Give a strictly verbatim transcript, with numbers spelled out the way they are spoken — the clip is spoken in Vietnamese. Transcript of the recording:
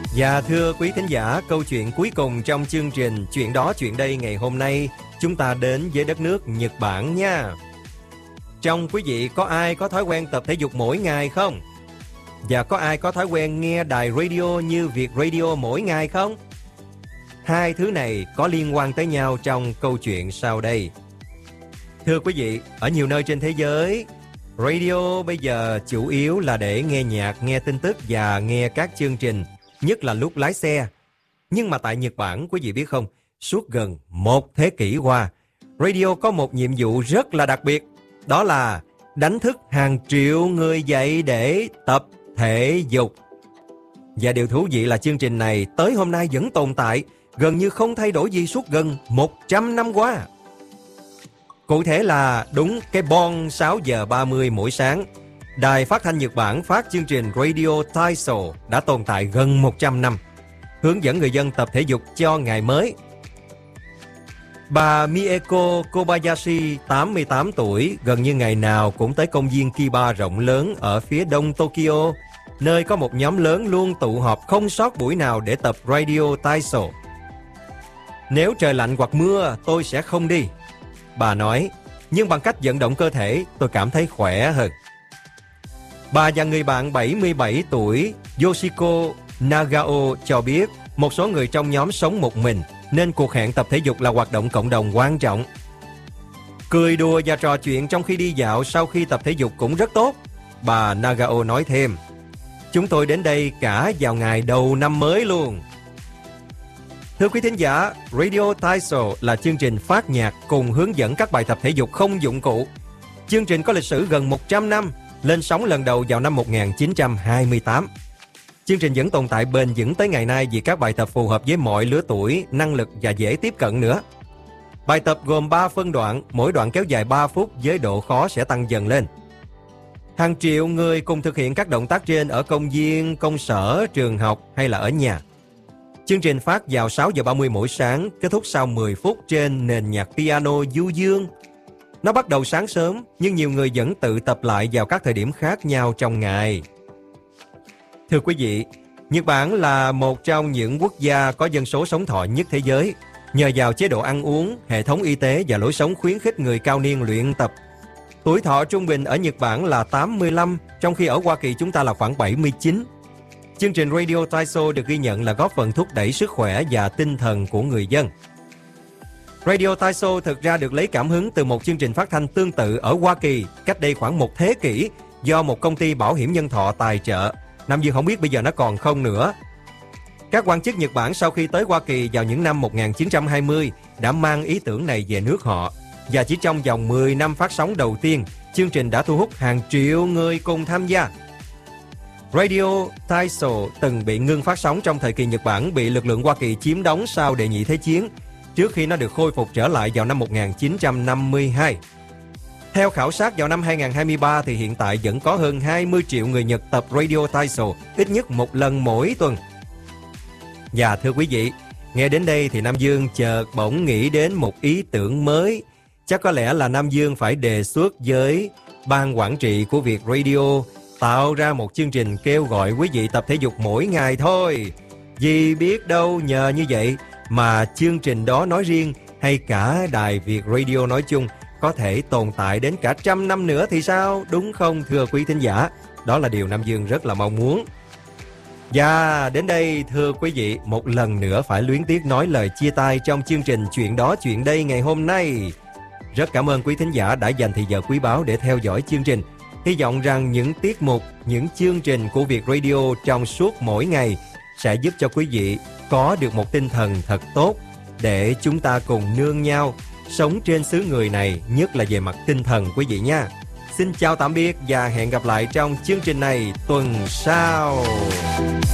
Và thưa quý thính giả, câu chuyện cuối cùng trong chương trình Chuyện đó chuyện đây ngày hôm nay, chúng ta đến với đất nước Nhật Bản nha. Trong quý vị có ai có thói quen tập thể dục mỗi ngày không? Và có ai có thói quen nghe đài radio như Việt Radio mỗi ngày không? Hai thứ này có liên quan tới nhau trong câu chuyện sau đây. Thưa quý vị, ở nhiều nơi trên thế giới, radio bây giờ chủ yếu là để nghe nhạc, nghe tin tức và nghe các chương trình, nhất là lúc lái xe. Nhưng mà tại Nhật Bản, quý vị biết không, suốt gần một thế kỷ qua, radio có một nhiệm vụ rất là đặc biệt. Đó là đánh thức hàng triệu người dậy để tập thể dục. Và điều thú vị là chương trình này tới hôm nay vẫn tồn tại, gần như không thay đổi gì suốt gần một trăm năm qua. Cụ thể là đúng cái bon sáu giờ ba mươi mỗi sáng, Đài Phát thanh Nhật Bản phát chương trình Radio Taiso đã tồn tại gần một trăm năm, hướng dẫn người dân tập thể dục cho ngày mới. Bà Mieko Kobayashi, tám mươi tám tuổi, gần như ngày nào cũng tới công viên Kiba rộng lớn ở phía đông Tokyo, nơi có một nhóm lớn luôn tụ họp không sót buổi nào để tập Radio Taiso. Nếu trời lạnh hoặc mưa, tôi sẽ không đi, bà nói, nhưng bằng cách vận động cơ thể, tôi cảm thấy khỏe hơn. Bà và người bạn bảy mươi bảy tuổi Yoshiko Nagao cho biết một số người trong nhóm sống một mình, nên cuộc hẹn tập thể dục là hoạt động cộng đồng quan trọng. Cười đùa và trò chuyện trong khi đi dạo sau khi tập thể dục cũng rất tốt, bà Nagao nói thêm. Chúng tôi đến đây cả vào ngày đầu năm mới luôn. Thưa quý thính giả, Radio Taiso là chương trình phát nhạc cùng hướng dẫn các bài tập thể dục không dụng cụ. Chương trình có lịch sử gần một trăm năm, lên sóng lần đầu vào năm một nghìn chín trăm hai mươi tám. Chương trình vẫn tồn tại bền vững tới ngày nay vì các bài tập phù hợp với mọi lứa tuổi, năng lực và dễ tiếp cận nữa. Bài tập gồm ba phân đoạn, mỗi đoạn kéo dài ba phút với độ khó sẽ tăng dần lên. Hàng triệu người cùng thực hiện các động tác trên ở công viên, công sở, trường học hay là ở nhà. Chương trình phát vào sáu giờ ba mươi mỗi sáng, kết thúc sau mười phút trên nền nhạc piano du dương. Nó bắt đầu sáng sớm, nhưng nhiều người vẫn tự tập lại vào các thời điểm khác nhau trong ngày. Thưa quý vị, Nhật Bản là một trong những quốc gia có dân số sống thọ nhất thế giới, nhờ vào chế độ ăn uống, hệ thống y tế và lối sống khuyến khích người cao niên luyện tập. Tuổi thọ trung bình ở Nhật Bản là tám mươi lăm, trong khi ở Hoa Kỳ chúng ta là khoảng bảy mươi chín. Chương trình Radio Taiso được ghi nhận là góp phần thúc đẩy sức khỏe và tinh thần của người dân. Radio Taiso thực ra được lấy cảm hứng từ một chương trình phát thanh tương tự ở Hoa Kỳ cách đây khoảng một thế kỷ do một công ty bảo hiểm nhân thọ tài trợ. Nam Dương không biết bây giờ nó còn không nữa. Các quan chức Nhật Bản sau khi tới Hoa Kỳ vào những năm một nghìn chín trăm hai mươi đã mang ý tưởng này về nước họ. Và chỉ trong vòng mười năm phát sóng đầu tiên, chương trình đã thu hút hàng triệu người cùng tham gia. Radio Taiso từng bị ngưng phát sóng trong thời kỳ Nhật Bản bị lực lượng Hoa Kỳ chiếm đóng sau Đệ nhị Thế chiến, trước khi nó được khôi phục trở lại vào năm một nghìn chín trăm năm mươi hai. Theo khảo sát vào năm hai nghìn không trăm hai mươi ba thì hiện tại vẫn có hơn hai mươi triệu người Nhật tập Radio Taiso ít nhất một lần mỗi tuần. Và thưa quý vị, nghe đến đây thì Nam Dương chợt bỗng nghĩ đến một ý tưởng mới. Chắc có lẽ là Nam Dương phải đề xuất với ban quản trị của Việt Radio tạo ra một chương trình kêu gọi quý vị tập thể dục mỗi ngày thôi. Vì biết đâu nhờ như vậy mà chương trình đó nói riêng hay cả đài Việt Radio nói chung có thể tồn tại đến cả trăm năm nữa thì sao, đúng không thưa quý thính giả? Đó là điều Nam Dương rất là mong muốn. Và đến đây thưa quý vị, một lần nữa phải luyến tiếc nói lời chia tay trong chương trình Chuyện đó chuyện đây ngày hôm nay. Rất cảm ơn quý thính giả đã dành thời giờ quý báu để theo dõi chương trình. Hy vọng rằng những tiết mục, những chương trình của Việt Radio trong suốt mỗi ngày sẽ giúp cho quý vị có được một tinh thần thật tốt để chúng ta cùng nương nhau sống trên xứ người này, nhất là về mặt tinh thần quý vị nha. Xin chào tạm biệt và hẹn gặp lại trong chương trình này tuần sau.